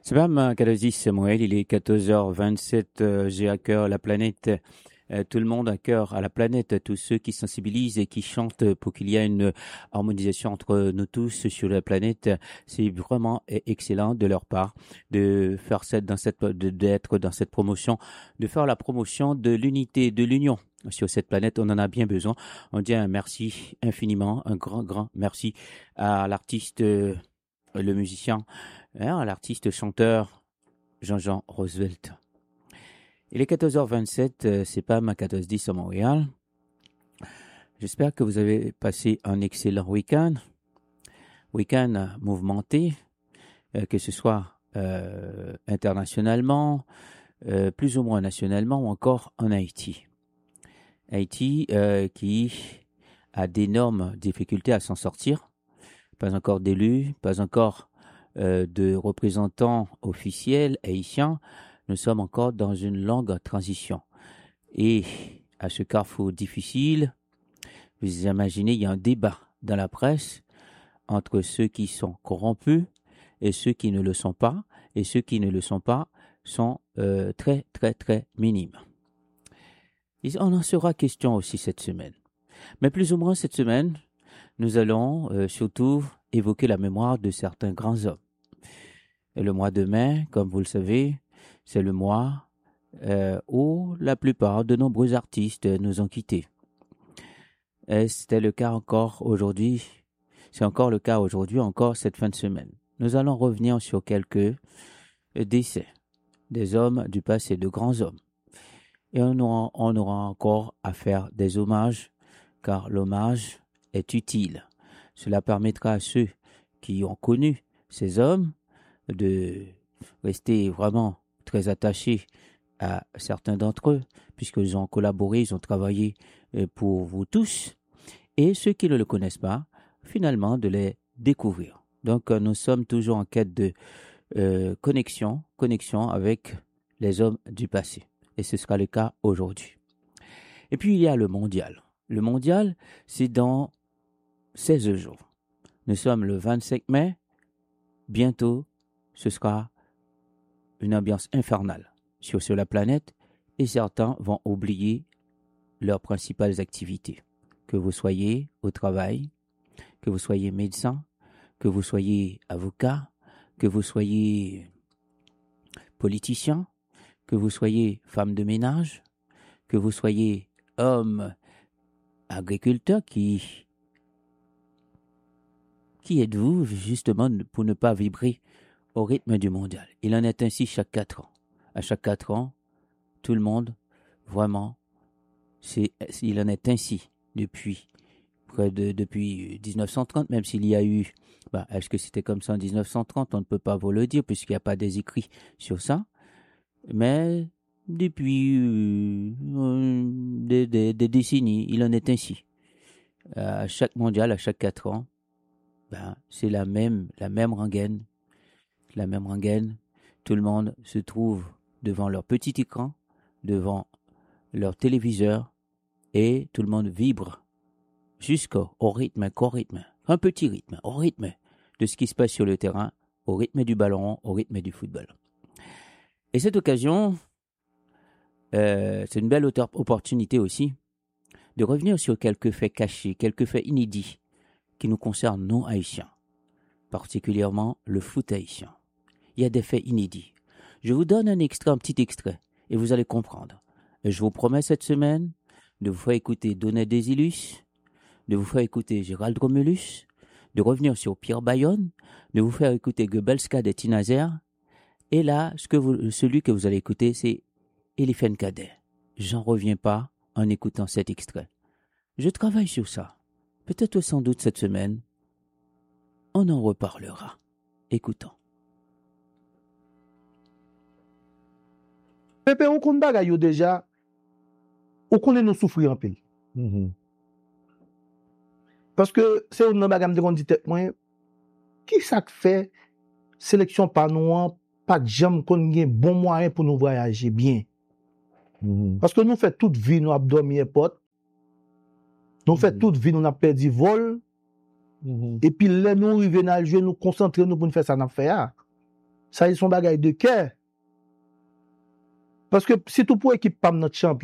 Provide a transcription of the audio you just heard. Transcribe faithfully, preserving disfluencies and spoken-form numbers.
C'est pas ma Kalosis Samuel, il est quatorze heures vingt-sept, euh, j'ai à cœur la planète, euh, tout le monde à cœur à la planète, tous ceux qui sensibilisent et qui chantent pour qu'il y ait une harmonisation entre nous tous sur la planète. C'est vraiment e- excellent de leur part de faire cette, dans cette, de- d'être dans cette promotion, de faire la promotion de l'unité, de l'union. Sur cette planète, on en a bien besoin. On dit un merci infiniment, un grand, grand merci à l'artiste, euh, le musicien, hein, l'artiste chanteur Jean-Jean Roosevelt. Il est quatorze heures vingt-sept, euh, c'est pas ma quatorze heures dix à Montréal. J'espère que vous avez passé un excellent week-end. Week-end mouvementé, euh, que ce soit euh, internationalement, euh, plus ou moins nationalement, ou encore en Haïti. Haïti euh, qui a d'énormes difficultés à s'en sortir. Pas encore d'élus, pas encore euh, de représentants officiels haïtiens. Nous sommes encore dans une longue transition. Et à ce carrefour difficile, vous imaginez, il y a un débat dans la presse entre ceux qui sont corrompus et ceux qui ne le sont pas. Et ceux qui ne le sont pas sont euh, très, très, très minimes. Et on en sera question aussi cette semaine. Mais plus ou moins cette semaine, nous allons euh, surtout évoquer la mémoire de certains grands hommes. Et le mois de mai, comme vous le savez, c'est le mois euh, où la plupart de nombreux artistes nous ont quittés. Et c'était le cas encore aujourd'hui, c'est encore le cas aujourd'hui, encore cette fin de semaine. Nous allons revenir sur quelques décès des hommes du passé, de grands hommes. Et on aura, on aura encore à faire des hommages, car l'hommage est utile. Cela permettra à ceux qui ont connu ces hommes de rester vraiment très attachés à certains d'entre eux, puisqu'ils ont collaboré, ils ont travaillé pour vous tous, et ceux qui ne le connaissent pas, finalement, de les découvrir. Donc, nous sommes toujours en quête de euh, connexion, connexion avec les hommes du passé. Et ce sera le cas aujourd'hui. Et puis, il y a le mondial. Le mondial, c'est dans seize jours. Nous sommes le vingt-cinq mai. Bientôt, ce sera une ambiance infernale sur, sur la planète et certains vont oublier leurs principales activités. Que vous soyez au travail, que vous soyez médecin, que vous soyez avocat, que vous soyez politicien, que vous soyez femme de ménage, que vous soyez homme agriculteur, qui, qui êtes-vous justement pour ne pas vibrer au rythme du mondial? Il en est ainsi chaque quatre ans. À chaque quatre ans, tout le monde, vraiment, c'est, il en est ainsi depuis près de depuis dix-neuf cent trente, même s'il y a eu, bah, est-ce que c'était comme ça en dix-neuf cent trente? On ne peut pas vous le dire puisqu'il n'y a pas des écrits sur ça. Mais depuis euh, des, des, des décennies, il en est ainsi. À chaque mondial, à chaque quatre ans, ben, c'est la même, la même rengaine. La même rengaine. Tout le monde se trouve devant leur petit écran, devant leur téléviseur, et tout le monde vibre jusqu'au au rythme, qu'au rythme, un petit rythme, au rythme de ce qui se passe sur le terrain, au rythme du ballon, au rythme du football. Et cette occasion, euh, c'est une belle opportunité aussi de revenir sur quelques faits cachés, quelques faits inédits qui nous concernent, nous, Haïtiens, particulièrement le foot haïtien. Il y a des faits inédits. Je vous donne un extrait, un petit extrait, et vous allez comprendre. Et je vous promets cette semaine de vous faire écouter Donnet Desilus, de vous faire écouter Gérald Romulus, de revenir sur Pierre Bayonne, de vous faire écouter Goebbelska de Tinazer, et là, ce que vous, celui que vous allez écouter, c'est Eliphane Cadet. J'en reviens pas en écoutant cet extrait. Je travaille sur ça. Peut-être sans doute cette semaine, on en reparlera. Écoutons. Pepe, on compte bagay yo déjà, on connaît nous souffrir un peu. Mhm. Parce que c'est un bagay me dit tête moi, qui ça fait sélection par nous, pas de jam qu'on gen bon moyen pour nous voyager bien. Mhm. Parce que nous fait toute vie nous abdormi airport. Nous fait Mhm. toute vie nous a perdu vol Mhm. et puis là nous arriver dans le jeu nous concentrer nous pour nous faire ça n'a faire. Ça, ils sont bagaille de cœur. Parce que si tout pour équipe pas notre champion,